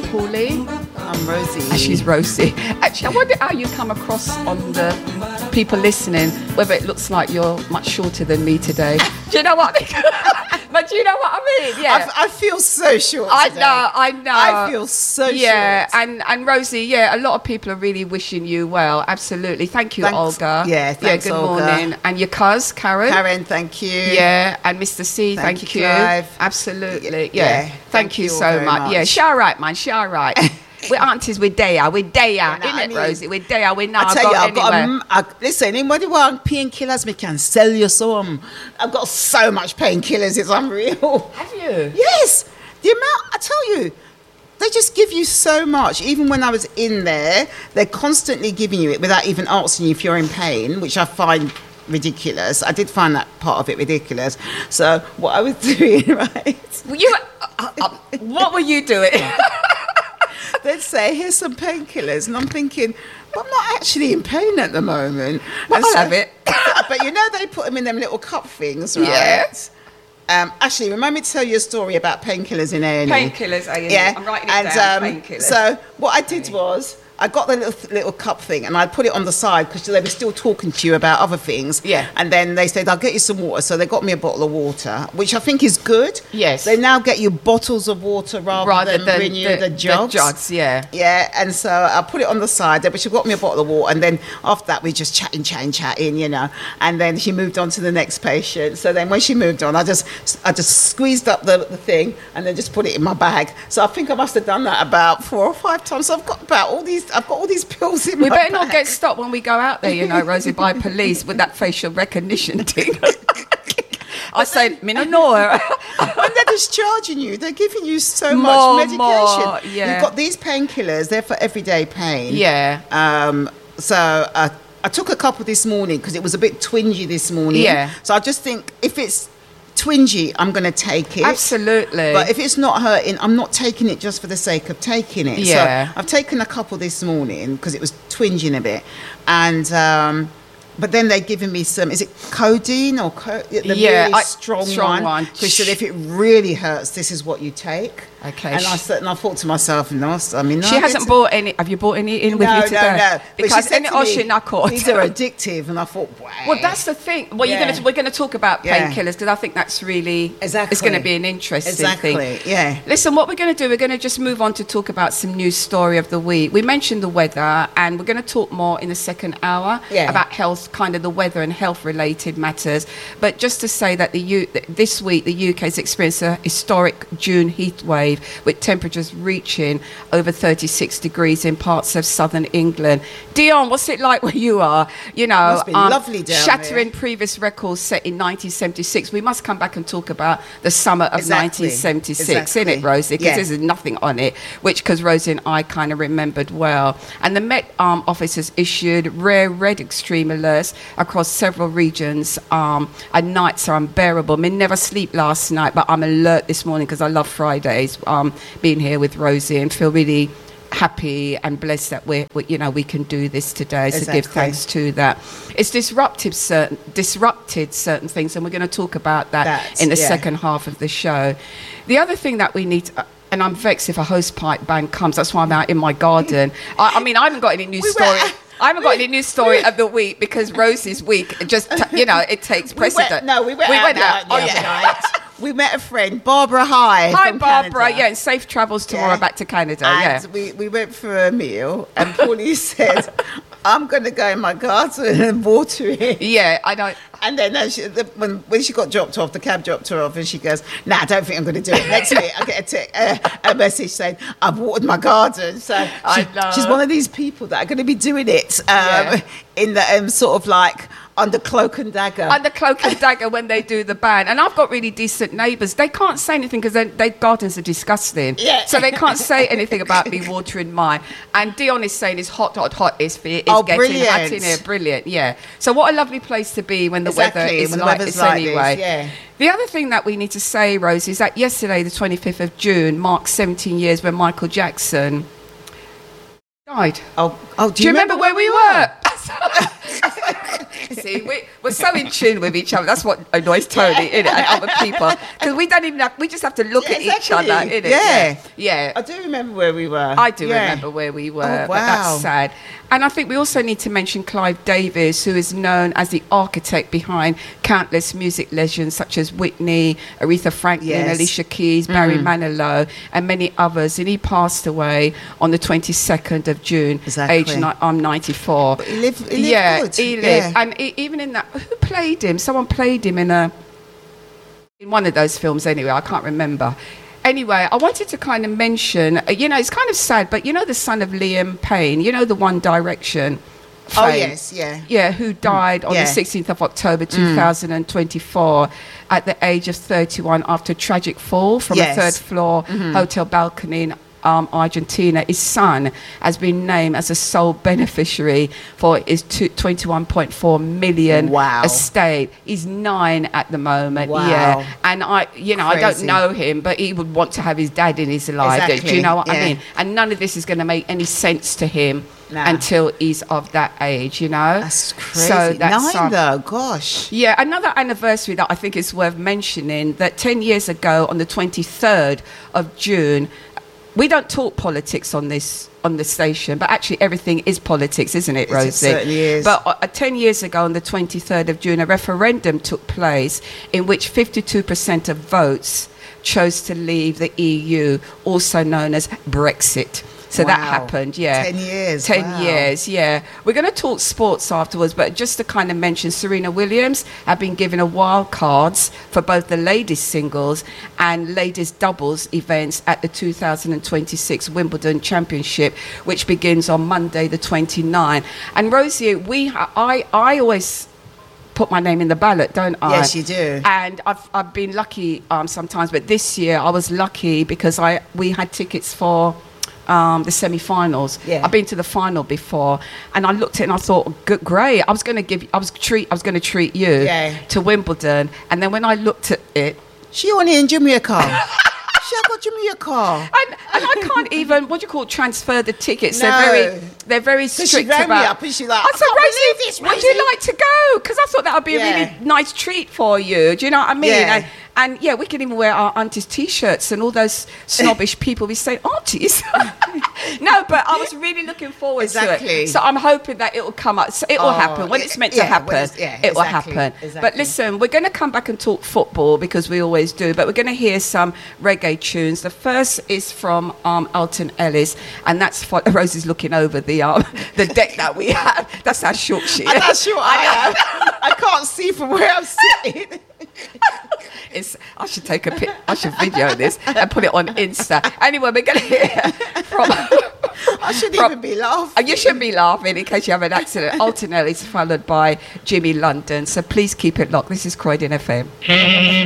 Pauline. I'm Rosie. And she's Rosie. Actually, I wonder how you come across on the people listening, whether it looks like you're much shorter than me today. Do you know what I mean? But do you know what I mean? Yeah. I feel so short today. I know. I feel so short. And Rosie, yeah, a lot of people are really wishing you well. Absolutely. Thank you, Thanks. Olga. Yeah, thanks, good Olga. morning. And your cuz, Karen. Karen, thank you. Yeah, and Mr. C, thank you. Clive. Absolutely. Yeah. Yeah. Thank you all so very much. Yeah, she all right, man. She all right. We're aunties, we're there, isn't it, Rosie? We're there, we're not I tell you, anywhere. Listen, anybody want painkillers, we can sell you some. I've got so much painkillers, it's unreal. Have you? Yes. The amount, I tell you, they just give you so much. Even when I was in there, they're constantly giving you it without even asking you if you're in pain, which I find ridiculous. I did find that part of it ridiculous. So what I was doing, right? What were you doing? They'd say, here's some painkillers. And I'm thinking, but I'm not actually in pain at the moment. Well, I'll have it. But you know they put them in them little cup things, right? Yes. Actually, remind me to tell you a story about painkillers in A&E. Painkillers, A&E. Yeah. I'm writing it down, painkillers. So what I did was, I got the little cup thing and I put it on the side because they were still talking to you about other things. Yeah. And then they said, I'll get you some water. So they got me a bottle of water, which I think is good. Yes. They now get you bottles of water rather than bring you the jugs. The jugs, yeah. Yeah, and so I put it on the side, but she got me a bottle of water, and then after that we just chatting, you know. And then she moved on to the next patient. So then when she moved on, I just squeezed up the thing and then just put it in my bag. So I think I must have done that about 4 or 5 times. So I've got all these pills in my bag. We better not get stopped when we go out there, you know, Rosie, by police with that facial recognition thing. I say, me no know. When they're discharging you, they're giving you so much medication. Yeah. You've got these painkillers, they're for everyday pain. Yeah. So I took a couple this morning because it was a bit twingy this morning. Yeah. So I just think if it's twingy, I'm going to take it. Absolutely. But if it's not hurting, I'm not taking it just for the sake of taking it. Yeah. So I've taken a couple this morning because it was twinging a bit. And but then they're giving me some, is it codeine or the really strong one? Because she said if it really hurts, this is what you take. Okay. And I thought to myself, no, I mean, no. She hasn't bought any. Have you bought any in with you today? No. Because any these are addictive, and I thought, wow. Well, that's the thing. Well, we're going to talk about painkillers because I think that's really it's going to be an interesting thing. Yeah. Listen, what we're going to do, we're going to just move on to talk about some news story of the week. We mentioned the weather, and we're going to talk more in the second hour about health, kind of the weather and health-related matters. But just to say that this week the UK has experienced a historic June heat wave with temperatures reaching over 36 degrees in parts of southern England. Dion, what's it like where you are? You know, must be lovely down shattering there. Previous records set in 1976. We must come back and talk about the summer of 1976, isn't it, Rosie? Because there's nothing on it, which because Rosie and I kind of remembered well. And the Met Office has issued rare red extreme alerts across several regions, and nights are unbearable. I mean, never sleep last night, but I'm alert this morning because I love Fridays, being here with Rosie, and feel really happy and blessed that we can do this today. So give thanks to that. It's disrupted certain things, and we're going to talk about that in the second half of the show. The other thing that we need and I'm vexed if a host pipe band comes. That's why I'm out in my garden. I mean, I haven't got any news story. I haven't got any news story of the week because Rosie's week just, it takes precedent. We went out the other night. We met a friend, Barbara Hi, from Barbara, Canada. Yeah, and safe travels tomorrow back to Canada. And we went for a meal, and Paulie said, I'm going to go in my garden and water it. Yeah, I know. And then when she got dropped off, the cab dropped her off, and she goes, I don't think I'm going to do it. Next week, I get a message saying, I've watered my garden. So she's one of these people that are going to be doing it in the sort of like under cloak and dagger. Under cloak and dagger when they do the ban. And I've got really decent neighbours. They can't say anything because their gardens are disgusting. Yeah. So they can't say anything about me watering mine. And Dion is saying it's hot is getting brilliant. hot in here. Brilliant, yeah. So what a lovely place to be when the weather is like this anyway. This, yeah. The other thing that we need to say, Rose, is that yesterday, the 25th of June, marked 17 years when Michael Jackson died. Do you remember where we were? See, we're so in tune with each other. That's what annoys Tony, innit, and other people, because we don't even we just have to look at each other, innit? Yeah. I do remember where we were. I do remember where we were, but that's sad. And I think we also need to mention Clive Davis, who is known as the architect behind countless music legends such as Whitney, Aretha Franklin, Alicia Keys, Barry Manilow, and many others. And he passed away on the 22nd of June, aged 94. But he lived good. He lived. Yeah. And even in that, who played him? Someone played him in one of those films anyway, I can't remember. Anyway, I wanted to kind of mention, it's kind of sad, but the son of Liam Payne, the One Direction fame. Oh, yes, yeah. Yeah, who died on the 16th of October 2024 at the age of 31 after a tragic fall from a third-floor hotel balcony in Argentina. His son has been named as a sole beneficiary for his 21.4 million estate. He's 9 at the moment. Yeah, and I don't know him, but he would want to have his dad in his life. Do you know what I mean? And none of this is going to make any sense to him until he's of that age. That's crazy. So that's 9 though. Gosh. Yeah, another anniversary that I think is worth mentioning, that 10 years ago on the 23rd of June. We don't talk politics on the station, but actually everything is politics, isn't it, Rosie? It certainly is. But 10 years ago, on the 23rd of June, a referendum took place in which 52% of votes chose to leave the EU, also known as Brexit. So that happened, 10 years. 10 years, yeah. We're going to talk sports afterwards, but just to kind of mention, Serena Williams have been given a wild cards for both the ladies singles and ladies doubles events at the 2026 Wimbledon Championship, which begins on Monday the 29th. And Rosie, I always put my name in the ballot, don't I? Yes, you do. And I've been lucky sometimes, but this year I was lucky because we had tickets for the semi-finals. I've been to the final before, and I looked at it and I thought, great. I was going to treat you to Wimbledon, and then when I looked at it, she only in Jamaica. She got Jamaica. And I can't even transfer the tickets. No. They're very strict she rang about. Me up and she's like, I said, Rosie, would you like to go? Because I thought that would be a really nice treat for you. Do you know what I mean? Yeah. And we can even wear our aunties' T-shirts, and all those snobbish people be saying aunties. No, but I was really looking forward to it. So I'm hoping that it will come up. So it will happen when it's meant to happen. It will happen. Exactly. But listen, we're going to come back and talk football because we always do. But we're going to hear some reggae tunes. The first is from Alton Ellis, and that's for Rosie's looking over the deck that we have. That's how short she is. That's short I am. I can't see from where I'm sitting. I should take a pic. I should video this and put it on Insta. Anyway, we're going to hear from. I shouldn't even be laughing. You shouldn't be laughing in case you have an accident. Alton Ellis followed by Jimmy London. So please keep it locked. This is Croydon FM.